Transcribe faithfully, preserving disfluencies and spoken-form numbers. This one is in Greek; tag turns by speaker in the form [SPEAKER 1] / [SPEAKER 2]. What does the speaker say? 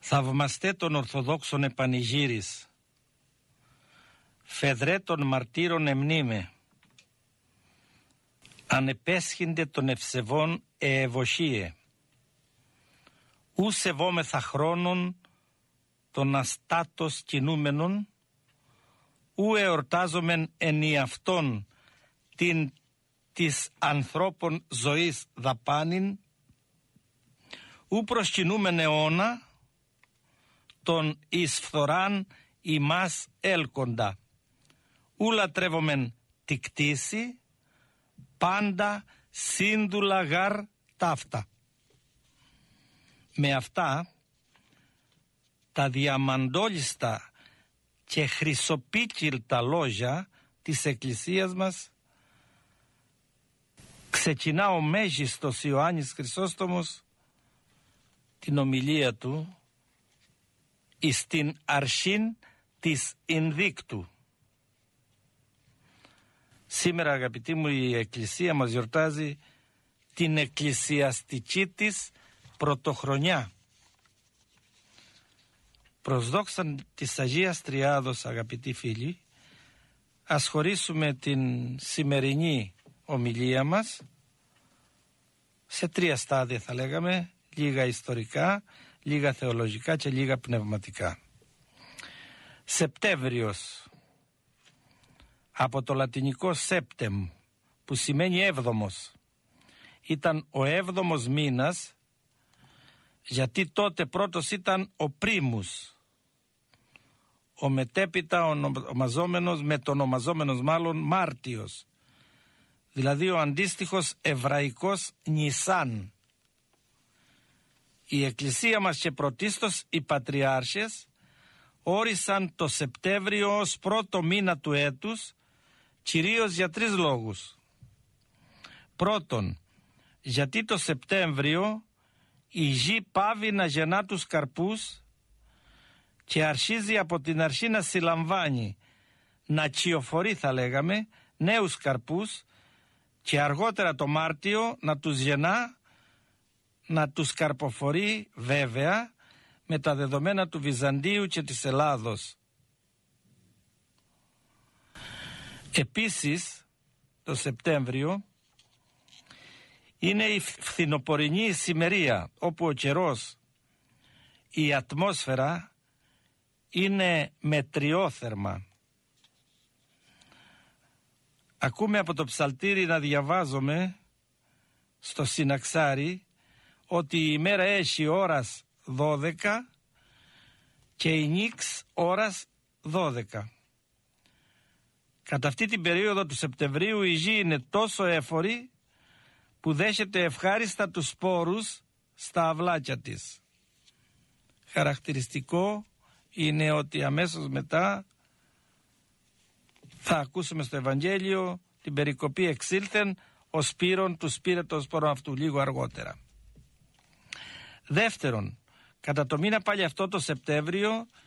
[SPEAKER 1] Θαυμαστέ των Ορθοδόξων επανηγύρις, φεδρέ των μαρτύρων εμνήμε, ανεπέσχυνται των ευσεβών εεβοσίε, ου σεβόμεθα χρόνων των αστάτως κινούμενων, ου εορτάζομεν εν ιαυτόν την της ανθρώπων ζωής δαπάνην, ου προσκυνούμεν αιώνα τον εις φθοράν ημάς έλκοντα, ου λατρεύομεν τη κτήση, πάντα σύνδουλα γαρ ταύτα. Με αυτά τα διαμαντόλιστα και χρυσοπίκυλτα λόγια της Εκκλησίας μας ξεκινά ο μέγιστος Ιωάννης Χρυσόστομος την ομιλία του εις την αρχήν της Ινδίκτου. Σήμερα, αγαπητοί μου, η Εκκλησία μας γιορτάζει την εκκλησιαστική της πρωτοχρονιά. Προς δόξαν της Αγίας Τριάδος, αγαπητοί φίλοι, ας χωρίσουμε την σημερινή ομιλία μας σε τρία στάδια, θα λέγαμε, λίγα ιστορικά, λίγα θεολογικά και λίγα πνευματικά. Σεπτέμβριος, από το λατινικό septem, που σημαίνει έβδομος, ήταν ο έβδομος μήνας, γιατί τότε πρώτος ήταν ο πρίμους, ο μετέπειτα ονομαζόμενος, μετονομαζόμενος μάλλον Μάρτιος, δηλαδή ο αντίστοιχος εβραϊκός Νισάν. Η Εκκλησία μας και πρωτίστως οι Πατριάρχες όρισαν το Σεπτέμβριο ως πρώτο μήνα του έτους, κυρίως για τρεις λόγους. Πρώτον, γιατί το Σεπτέμβριο η γη πάβει να γεννά τους καρπούς και αρχίζει από την αρχή να συλλαμβάνει, να τσιοφορεί, θα λέγαμε, νέους καρπούς, και αργότερα το Μάρτιο να τους γεννά, να τους καρποφορεί, βέβαια, με τα δεδομένα του Βυζαντίου και της Ελλάδος. Επίσης, το Σεπτέμβριο είναι η φθινοπορεινή ησημερία, όπου ο καιρός, η ατμόσφαιρα είναι μετριόθερμα. Ακούμε από το ψαλτήρι να διαβάζουμε στο συναξάρι ότι η ημέρα έχει ώρας δώδεκα και η νύξ ώρας δώδεκα. Κατά αυτή την περίοδο του Σεπτεμβρίου η γη είναι τόσο έφορη που δέχεται ευχάριστα τους σπόρους στα αυλάκια της. Χαρακτηριστικό είναι ότι αμέσως μετά θα ακούσουμε στο Ευαγγέλιο την περικοπή εξήλθεν ο σπύρον του σπήρετος σπόρων αυτού, λίγο αργότερα. Δεύτερον, κατά το μήνα πάλι αυτό το Σεπτέμβριο